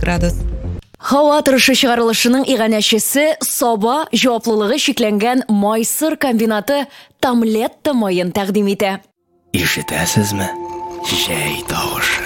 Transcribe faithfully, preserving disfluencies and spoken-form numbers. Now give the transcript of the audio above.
градус. Һава торышы чыгарылышының иганәчесе Саба җаваплылыгы шикләнгән майсыр комбинаты Тамлетта майын тәкъдим итә. Ишетәсезме? Җәй тавышы.